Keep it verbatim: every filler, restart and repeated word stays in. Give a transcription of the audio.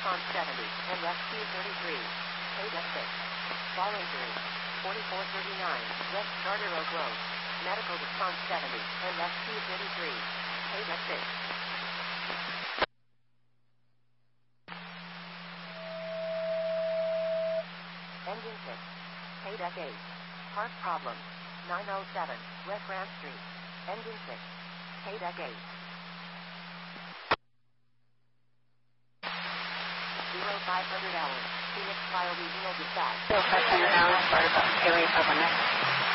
response seventy, and rescue thirty-three. Paid at six. Falling through. forty-four thirty-nine, West Charter Oak Road. Medical response seventy, and rescue thirty-three. Paid at six. Engine six. Paid at eight. Park problem. nine oh seven, West Grant Street. Engine six. Paid at eight. zero five hundred hours. Phoenix Fire Regional Dispatch. zero five hundred hours, part of area five one nine.